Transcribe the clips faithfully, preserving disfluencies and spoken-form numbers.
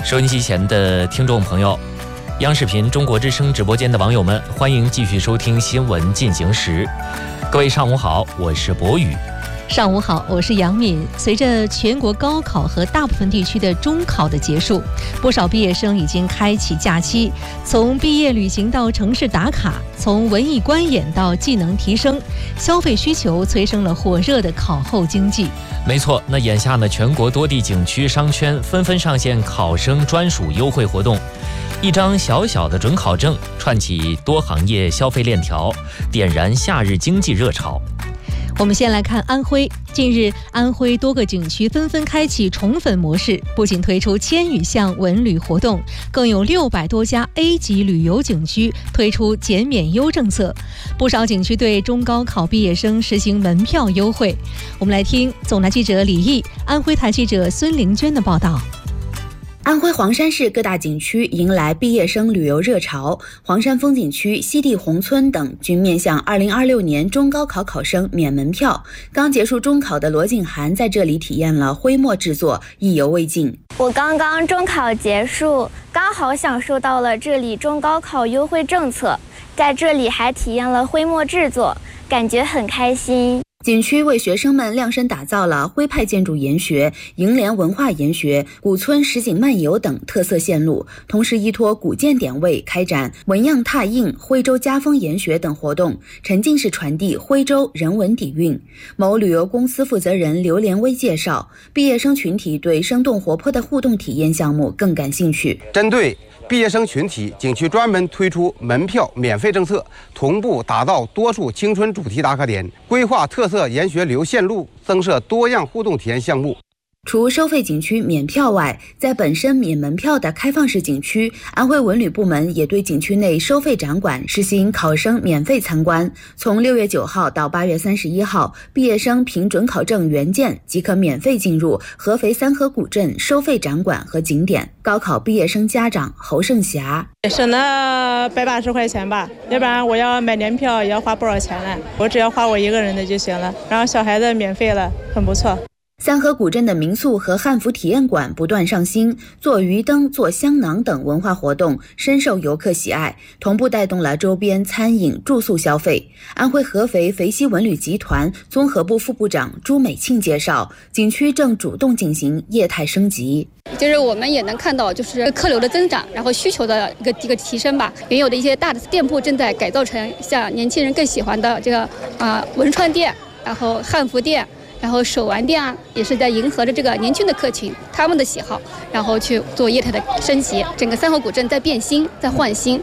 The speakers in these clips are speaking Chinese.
收音机前的听众朋友，央视频中国之声直播间的网友们，欢迎继续收听新闻进行时。各位上午好，我是博宇。 上午好，我是杨敏。随着全国高考和大部分地区的中考的结束，不少毕业生已经开启假期，从毕业旅行到城市打卡，从文艺观演到技能提升，消费需求催生了火热的考后经济。 没错，那眼下呢，全国多地景区商圈纷纷上线考生专属优惠活动，一张小小的准考证串起多行业消费链条，点燃夏日经济热潮。 我们先来看安徽。近日，安徽多个景区纷纷开启宠粉模式，不仅推出千余项文旅活动，更有六百多家 A 级旅游景区推出减免优政策。不少景区对中高考毕业生实行门票优惠。我们来听总台记者李毅、安徽台记者孙玲娟的报道。 安徽黄山市各大景区迎来毕业生旅游热潮，黄山风景区、西递宏村等均面向二零二六年中高考考生免门票。刚结束中考的罗静涵在这里体验了徽墨制作，意犹未尽。 我刚刚中考结束，刚好享受到了这里中高考优惠政策，在这里还体验了徽墨制作，感觉很开心。 景区为学生们量身打造了徽派建筑研学、楹联文化研学、古村实景漫游等特色线路，同时依托古建点位开展纹样拓印、徽州家风研学等活动，沉浸式传递徽州人文底蕴。某旅游公司负责人刘连威介绍，毕业生群体对生动活泼的互动体验项目更感兴趣。 针对毕业生群体，景区专门推出门票免费政策，同步打造多处青春主题打卡点，规划特色研学旅游线路，增设多样互动体验项目。 除收费景区免票外，在本身免门票的开放式景区，安徽文旅部门也对景区内收费展馆实行考生免费参观。从六月九号到八月三十一号，毕业生凭准考证原件即可免费进入合肥三河古镇收费展馆和景点。高考毕业生家长侯胜霞： 省了百八十块钱吧，要不然我要买年票也要花不少钱呢。我只要花我一个人的就行了，然后小孩子免费了，很不错。 三河古镇的民宿和汉服体验馆不断上新，做鱼灯、做香囊等文化活动深受游客喜爱，同步带动了周边餐饮、住宿消费。安徽合肥肥西文旅集团综合部副部长朱美庆介绍，景区正主动进行业态升级。 就是我们也能看到，就是客流的增长，然后需求的一个一个提升吧。原有的一些大的店铺正在改造成像年轻人更喜欢的这个啊、呃、文创店，然后汉服店。然后手玩店啊，也是在迎合着这个年轻的客群他们的喜好，然后去做业态的升级。整个三河古镇在变新，在换新。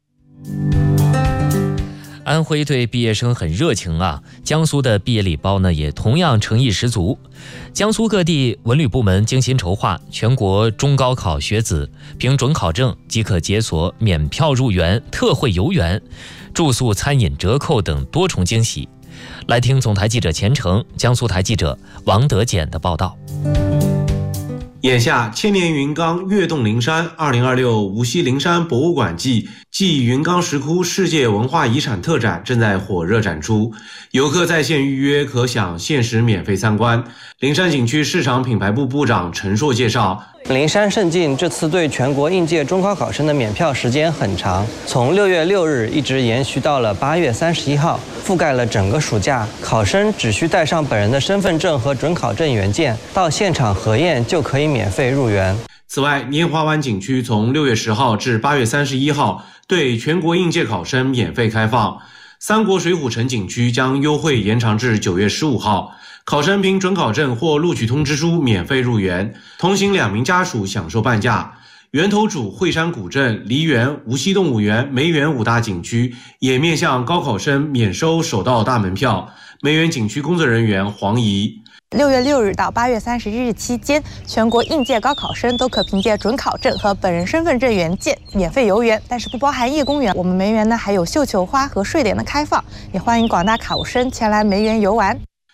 安徽对毕业生很热情啊，江苏的毕业礼包呢也同样诚意十足。江苏各地文旅部门精心筹划，全国中高考学子凭准考证即可解锁免票入园、特惠游园、住宿餐饮折扣等多重惊喜。来听总台记者钱程、江苏台记者王德简的报道。 眼下，千年云冈跃动灵山二零二六无锡灵山博物馆季暨云冈石窟世界文化遗产特展正在火热展出，游客在线预约可享限时免费参观。灵山景区市场品牌部部长陈硕介绍， 灵山胜进这次对全国应届中考考生的免票时间很长，从六月六日一直延续到了八月三十一号，覆盖了整个暑假。考生只需带上本人的身份证和准考证原件，到现场核验就可以免费入园。 此外，拈华湾景区从六月十号至八月三十一号对全国应届考生免费开放。三国水浒城景区将优惠延长至九月十五号，考生凭准考证或录取通知书免费入园，同行两名家属享受半价。源头渚、惠山古镇、梨园、无锡动物园、梅园五大景区也面向高考生免收首道大门票。梅园景区工作人员黄怡： 六月六日到八月三十日期间，全国应届高考生都可凭借准考证和本人身份证原件免费游园，但是不包含叶公园。我们梅园呢还有绣球花和睡莲的开放，也欢迎广大考生前来梅园游玩。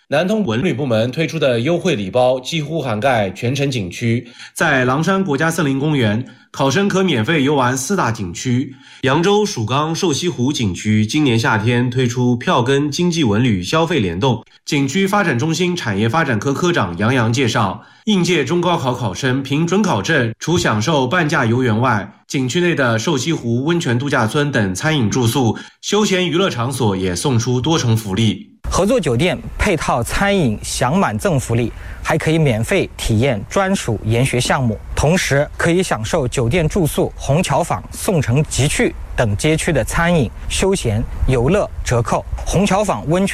南通文旅部门推出的优惠礼包几乎涵盖全城景区，在狼山国家森林公园，考生可免费游玩四大景区。扬州蜀冈瘦西湖景区今年夏天推出票根经济文旅消费联动。景区发展中心产业发展科科长杨洋介绍，应届中高考考生凭准考证，除享受半价游园外，景区内的瘦西湖温泉度假村等餐饮住宿、休闲娱乐场所也送出多重福利。 合作酒店配套餐饮享满赠福利，还可以免费体验专属研学项目，同时可以享受酒店住宿、虹桥坊、宋城集趣等街区的餐饮、休闲、游乐折扣。虹桥坊温泉